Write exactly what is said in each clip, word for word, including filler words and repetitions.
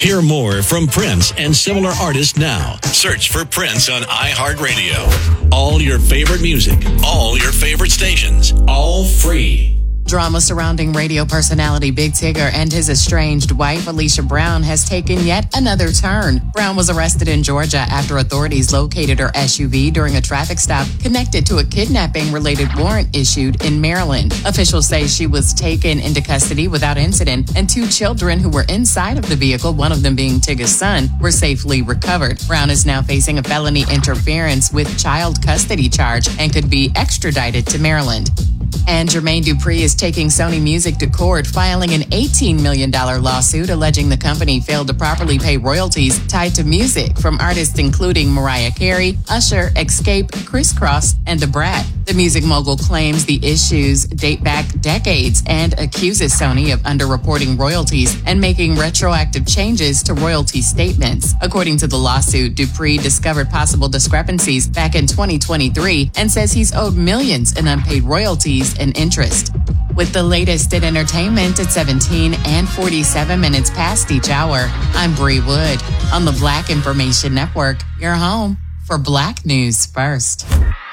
Hear more from Prince and similar artists now. Search for Prince on iHeartRadio. All your favorite music, all your favorite stations, all free. Drama surrounding radio personality Big Tigger and his estranged wife, Alicia Brown, has taken yet another turn. Brown was arrested in Georgia after authorities located her S U V during a traffic stop connected to a kidnapping-related warrant issued in Maryland. Officials say she was taken into custody without incident, and two children who were inside of the vehicle, one of them being Tigger's son, were safely recovered. Brown is now facing a felony interference with child custody charge and could be extradited to Maryland. And Jermaine Dupri is taking Sony Music to court, filing an eighteen million dollars lawsuit alleging the company failed to properly pay royalties tied to music from artists including Mariah Carey, Usher, Xscape, Criss Cross, and Da Brat. The music mogul claims the issues date back decades and accuses Sony of underreporting royalties and making retroactive changes to royalty statements. According to the lawsuit, Dupri discovered possible discrepancies back in twenty twenty-three and says he's owed millions in unpaid royalties and interest. With the latest in entertainment at seventeen and forty-seven minutes past each hour, I'm Bree Wood on the Black Information Network, your home for Black News First.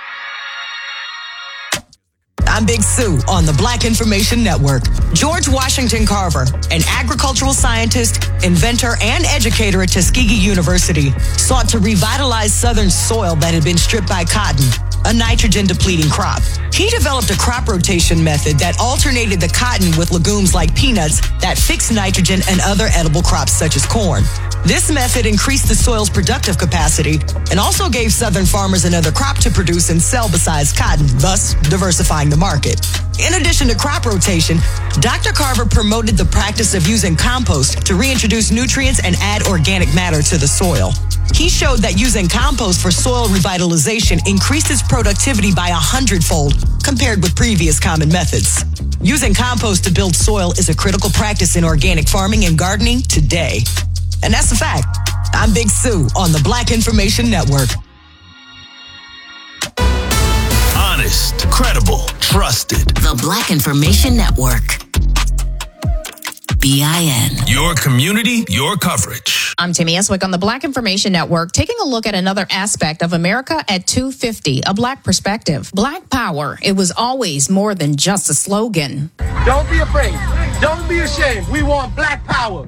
I'm Big Sue on the Black Information Network. George Washington Carver, an agricultural scientist, inventor, and educator at Tuskegee University, sought to revitalize Southern soil that had been stripped by cotton, a nitrogen-depleting crop. He developed a crop rotation method that alternated the cotton with legumes like peanuts that fixed nitrogen and other edible crops such as corn. This method increased the soil's productive capacity and also gave Southern farmers another crop to produce and sell besides cotton, thus diversifying the market. In addition to crop rotation, Doctor Carver promoted the practice of using compost to reintroduce nutrients and add organic matter to the soil. He showed that using compost for soil revitalization increased its productivity by a hundredfold compared with previous common methods. Using compost to build soil is a critical practice in organic farming and gardening today. And that's a fact. I'm Big Sue on the Black Information Network. Honest, credible, trusted. The Black Information Network. B I N. Your community, your coverage. I'm Timmy Eswick on the Black Information Network, taking a look at another aspect of America at two fifty, a Black perspective. Black Power, it was always more than just a slogan. Don't be afraid. Don't be ashamed. We want Black Power. We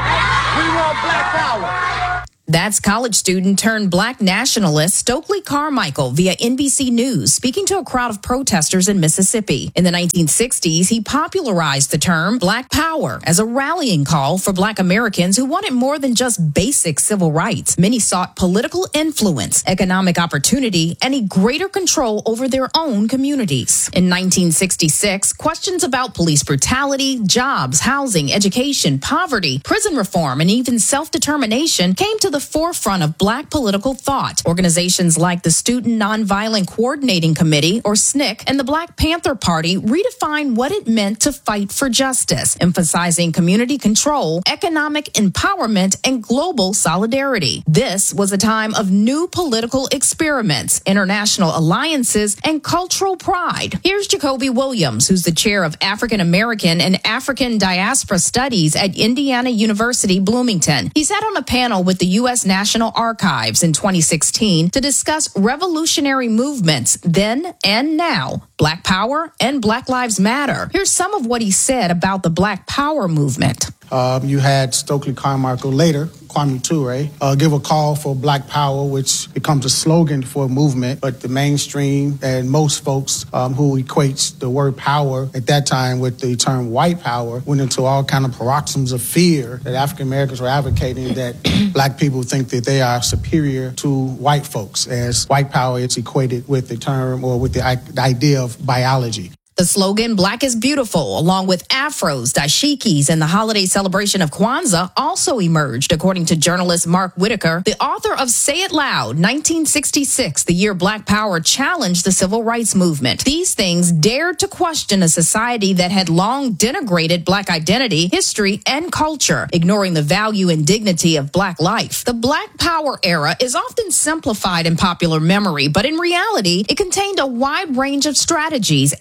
want Black Power. That's college student turned Black nationalist Stokely Carmichael via N B C News, speaking to a crowd of protesters in Mississippi. In the nineteen sixties, he popularized the term Black Power as a rallying call for Black Americans who wanted more than just basic civil rights. Many sought political influence, economic opportunity, and a greater control over their own communities. In nineteen sixty-six, questions about police brutality, jobs, housing, education, poverty, prison reform, and even self-determination came to the forefront of Black political thought. Organizations like the Student Nonviolent Coordinating Committee, or S N C C, and the Black Panther Party redefined what it meant to fight for justice, emphasizing community control, economic empowerment, and global solidarity. This was a time of new political experiments, international alliances, and cultural pride. Here's Jacoby Williams, who's the chair of African American and African Diaspora Studies at Indiana University, Bloomington. He sat on a panel with the U S National Archives in twenty sixteen to discuss revolutionary movements then and now, Black Power and Black Lives Matter. Here's some of what he said about the Black Power movement. Um, you had Stokely Carmichael, later Kwame Ture, uh, give a call for Black Power, which becomes a slogan for a movement. But the mainstream and most folks um, who equates the word power at that time with the term white power went into all kind of paroxysms of fear that African Americans were advocating that Black people think that they are superior to white folks, as white power is equated with the term or with the, I- the idea of biology. The slogan, Black is Beautiful, along with afros, dashikis, and the holiday celebration of Kwanzaa also emerged, according to journalist Mark Whitaker, the author of Say It Loud, nineteen sixty-six, the year Black Power challenged the civil rights movement. These things dared to question a society that had long denigrated Black identity, history, and culture, ignoring the value and dignity of Black life. The Black Power era is often simplified in popular memory, but in reality, it contained a wide range of strategies and philosophies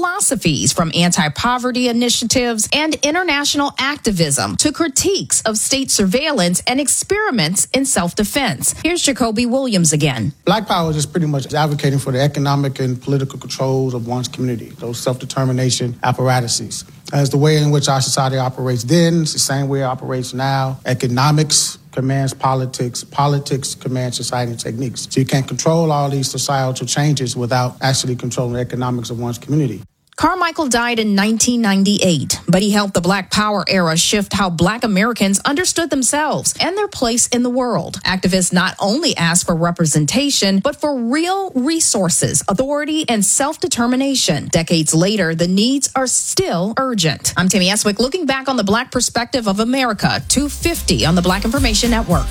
philosophies, from anti-poverty initiatives and international activism to critiques of state surveillance and experiments in self-defense. Here's Jacoby Williams again. Black Power is pretty much advocating for the economic and political controls of one's community, those self-determination apparatuses. As the way in which our society operates then, it's the same way it operates now. Economics commands politics, politics commands society and techniques. So you can't control all these societal changes without actually controlling the economics of one's community. Carmichael died in nineteen ninety-eight, but he helped the Black Power era shift how Black Americans understood themselves and their place in the world. Activists not only asked for representation, but for real resources, authority, and self-determination. Decades later, the needs are still urgent. I'm Tammy Eswick, looking back on the Black perspective of America, two fifty on the Black Information Network.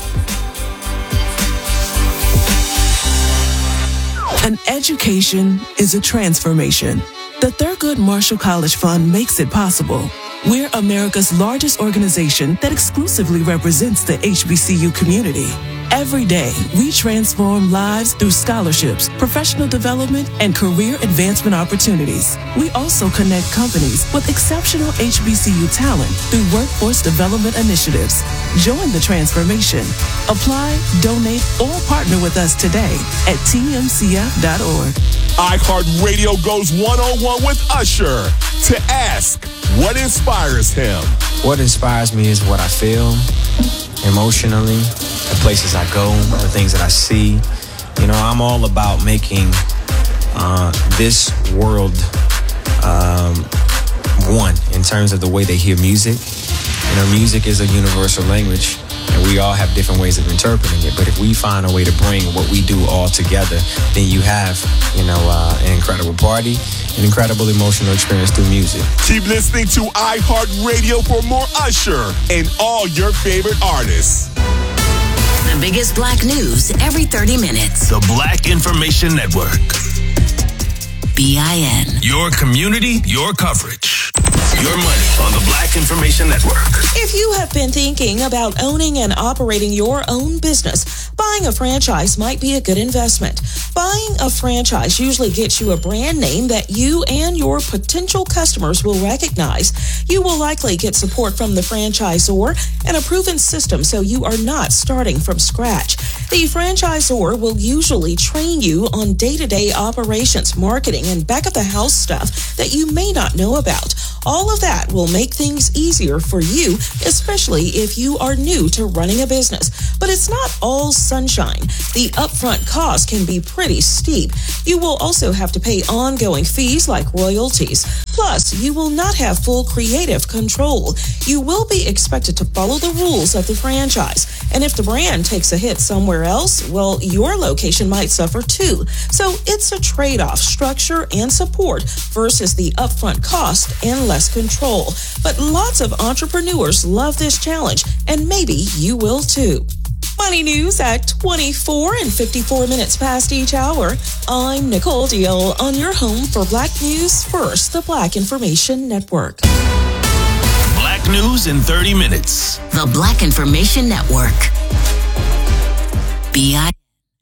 An education is a transformation. The Thurgood Marshall College Fund makes it possible. We're America's largest organization that exclusively represents the H B C U community. Every day, we transform lives through scholarships, professional development, and career advancement opportunities. We also connect companies with exceptional H B C U talent through workforce development initiatives. Join the transformation. Apply, donate, or partner with us today at T M C F dot org. iHeartRadio goes one-on-one with Usher to ask, what inspires him? What inspires me is what I feel emotionally, the places I go, the things that I see. You know, I'm all about making uh, this world um, one in terms of the way they hear music. You know, music is a universal language, and we all have different ways of interpreting it. But if we find a way to bring what we do all together, then you have, you know, uh, an incredible party, an incredible emotional experience through music. Keep listening to iHeartRadio for more Usher and all your favorite artists. The biggest Black news every thirty minutes. The Black Information Network. B I N. Your community, your coverage. Your money on the Black Information Network. If you have been thinking about owning and operating your own business, buying a franchise might be a good investment. Buying a franchise usually gets you a brand name that you and your potential customers will recognize. You will likely get support from the franchisor and a proven system, so you are not starting from scratch. The franchisor will usually train you on day-to-day operations, marketing, and back-of-the-house stuff that you may not know about. All of that will make things easier for you, especially if you are new to running a business. But it's not all sunshine. The upfront cost can be pretty steep. You will also have to pay ongoing fees like royalties. Plus, you will not have full creative control. You will be expected to follow the rules of the franchise. And if the brand takes a hit somewhere else, well, your location might suffer too. So it's a trade-off, structure and support versus the upfront cost and less control. But lots of entrepreneurs love this challenge, and maybe you will too. Money news at twenty-four and fifty-four minutes past each hour. I'm Nicole Deal on your home for Black News First, the Black Information Network. Black news in thirty minutes. The Black Information Network. B I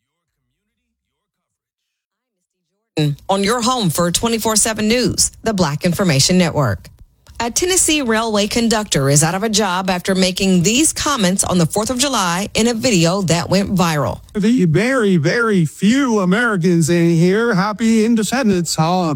N. On your home for twenty-four seven News, the Black Information Network. A Tennessee railway conductor is out of a job after making these comments on the fourth of July in a video that went viral. The very, very few Americans in here, happy Independence, huh?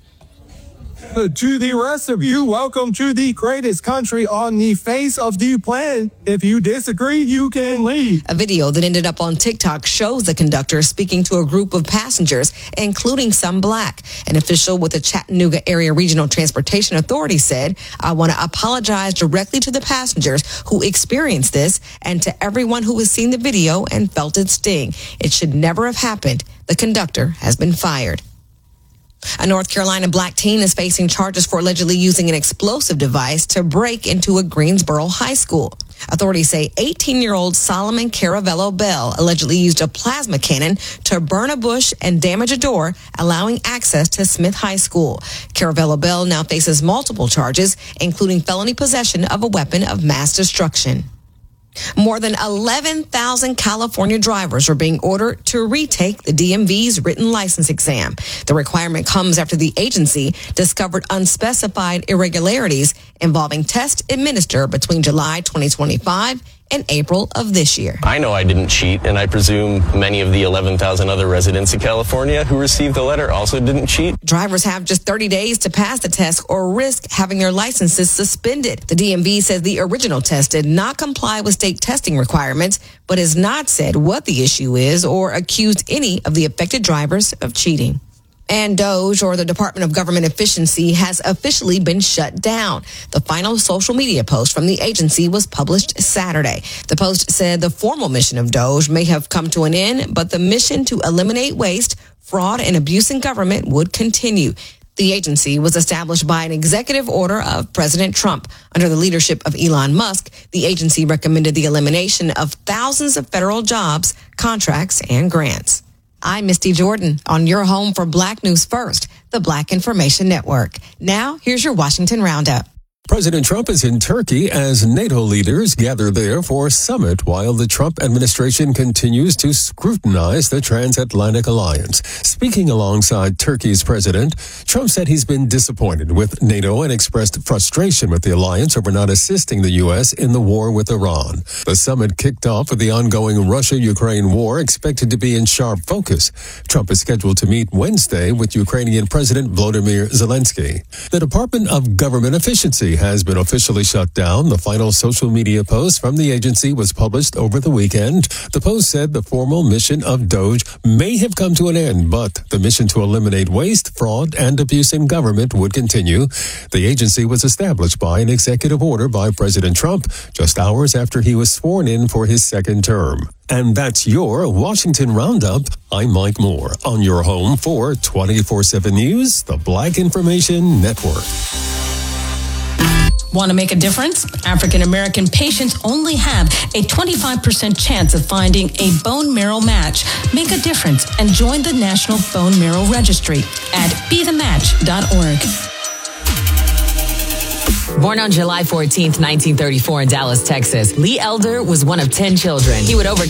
To the rest of you, welcome to the greatest country on the face of the planet. If you disagree, you can leave. A video that ended up on TikTok shows the conductor speaking to a group of passengers, including some Black. An official with the Chattanooga Area Regional Transportation Authority said, "I want to apologize directly to the passengers who experienced this and to everyone who has seen the video and felt its sting. It should never have happened. The conductor has been fired." A North Carolina Black teen is facing charges for allegedly using an explosive device to break into a Greensboro high school. Authorities say eighteen-year-old Solomon Caravello Bell allegedly used a plasma cannon to burn a bush and damage a door, allowing access to Smith High School. Caravello Bell now faces multiple charges, including felony possession of a weapon of mass destruction. More than eleven thousand California drivers are being ordered to retake the D M V's written license exam. The requirement comes after the agency discovered unspecified irregularities involving tests administered between July twenty twenty-five and April of this year. I know I didn't cheat, and I presume many of the eleven thousand other residents of California who received the letter also didn't cheat. Drivers have just thirty days to pass the test or risk having their licenses suspended. The D M V says the original test did not comply with state testing requirements, but has not said what the issue is or accused any of the affected drivers of cheating. And DOGE, or the Department of Government Efficiency, has officially been shut down. The final social media post from the agency was published Saturday. The post said the formal mission of DOGE may have come to an end, but the mission to eliminate waste, fraud, and abuse in government would continue. The agency was established by an executive order of President Trump. Under the leadership of Elon Musk, the agency recommended the elimination of thousands of federal jobs, contracts, and grants. I'm Misty Jordan on your home for Black News First, the Black Information Network. Now, here's your Washington Roundup. President Trump is in Turkey as NATO leaders gather there for a summit while the Trump administration continues to scrutinize the transatlantic alliance. Speaking alongside Turkey's president, Trump said he's been disappointed with NATO and expressed frustration with the alliance over not assisting the U S in the war with Iran. The summit kicked off with the ongoing Russia-Ukraine war expected to be in sharp focus. Trump is scheduled to meet Wednesday with Ukrainian President Volodymyr Zelensky. The Department of Government Efficiency has been officially shut down. The final social media post from the agency was published over the weekend. The post said the formal mission of DOGE may have come to an end, but the mission to eliminate waste, fraud, and abuse in government would continue. The agency was established by an executive order by President Trump just hours after he was sworn in for his second term. And that's your Washington Roundup. I'm Mike Moore on your home for twenty-four seven News, the Black Information Network. Want to make a difference? African American patients only have a twenty-five percent chance of finding a bone marrow match. Make a difference and join the National Bone Marrow Registry at be the match dot org. Born on July fourteenth, nineteen thirty-four in Dallas, Texas, Lee Elder was one of ten children. He would over